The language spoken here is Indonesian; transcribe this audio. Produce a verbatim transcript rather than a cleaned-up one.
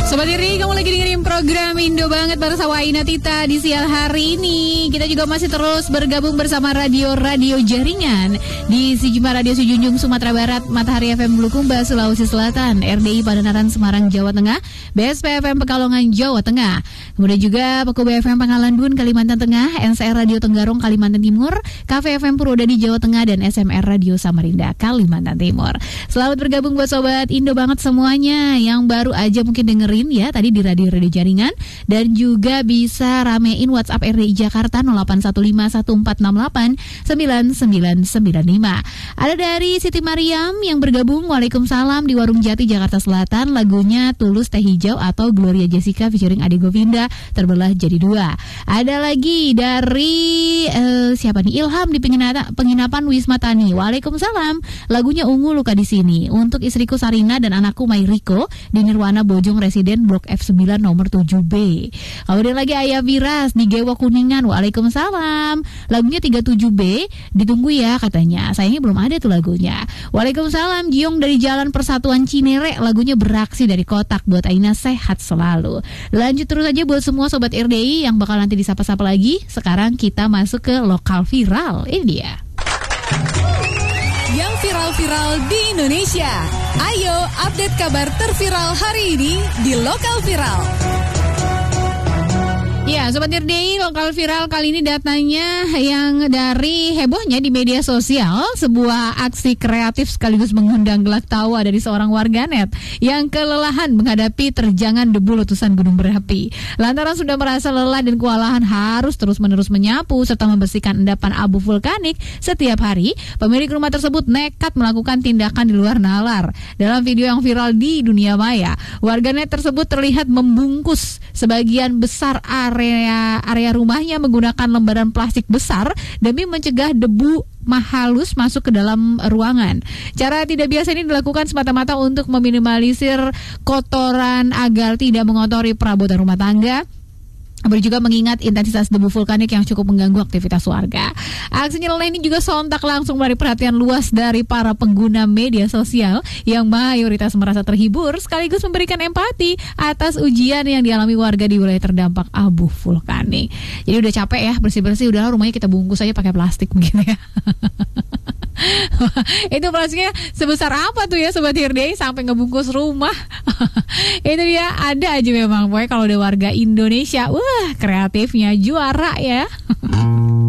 Sobat Iri, kamu lagi dengerin program Indo Banget bersama Aina Tita di siang hari ini. Kita juga masih terus bergabung bersama radio-radio jaringan di sejumlah radio Sejunjung Sumatera Barat, Matahari F M Bulukumba Sulawesi Selatan, R D I Padanaran Semarang Jawa Tengah, B S P F M Pekalongan Jawa Tengah, kemudian juga Paku B F M Pangalandun Kalimantan Tengah, N C R Radio Tenggarong Kalimantan Timur, K V F M Purwodadi Jawa Tengah, dan S M R Radio Samarinda Kalimantan Timur. Selamat bergabung buat Sobat Indo Banget semuanya yang baru aja mungkin dengerin ya tadi di radio-radio jaringan, dan juga bisa ramein WhatsApp R D I Jakarta nol delapan satu lima satu empat enam delapan sembilan sembilan sembilan lima. Ada dari Siti Mariam yang bergabung, Waalaikumsalam, di Warung Jati Jakarta Selatan, lagunya Tulus Teh Hijau atau Gloria Jessica featuring Ade Govinda, terbelah jadi dua. Ada lagi dari uh, siapa nih, Ilham di penginata, penginapan Wisma Tani, Waalaikumsalam, lagunya Ungu Luka di Sini untuk istriku Sarina dan anakku Mairiko di Nirwana Bojong Residen Blok F sembilan nomor tujuh B. Kemudian lagi Ayah Viras di Gewo Kuningan, Waalaikumsalam, lagunya tiga puluh tujuh B, ditunggu ya katanya, sayangnya belum ada tuh lagunya. Waalaikumsalam, Jiong dari Jalan Persatuan Cinere, lagunya Beraksi dari Kotak, buat Aina sehat selalu. Lanjut terus aja buat semua Sobat R D I yang bakal nanti disapa-sapa lagi. Sekarang kita masuk ke lokal viral, ini dia yang viral-viral di Indonesia. Ayo update kabar terviral hari ini di Lokal Viral. Ya, Sobat R D I, lokal viral kali ini datanya yang dari hebohnya di media sosial. Sebuah aksi kreatif sekaligus mengundang gelak tawa dari seorang warganet yang kelelahan menghadapi terjangan debu letusan gunung berapi. Lantaran sudah merasa lelah dan kewalahan harus terus-menerus menyapu serta membersihkan endapan abu vulkanik setiap hari, pemilik rumah tersebut nekat melakukan tindakan di luar nalar. Dalam video yang viral di dunia maya, warganet tersebut terlihat membungkus sebagian besar area area area rumahnya menggunakan lembaran plastik besar demi mencegah debu halus masuk ke dalam ruangan. Cara tidak biasa ini dilakukan semata-mata untuk meminimalisir kotoran agar tidak mengotori perabotan rumah tangga. Tapi juga mengingat intensitas debu vulkanik yang cukup mengganggu aktivitas warga. Aksi nyeleneh ini juga sontak langsung menarik perhatian luas dari para pengguna media sosial yang mayoritas merasa terhibur sekaligus memberikan empati atas ujian yang dialami warga di wilayah terdampak abu vulkanik. Jadi udah capek ya bersih-bersih, udahlah rumahnya kita bungkus aja pakai plastik begitu ya. Itu plastiknya sebesar apa tuh ya Sobat R D I sampai ngebungkus rumah. Itu dia, ada aja memang pokoknya kalau ada warga Indonesia, wah kreatifnya juara ya.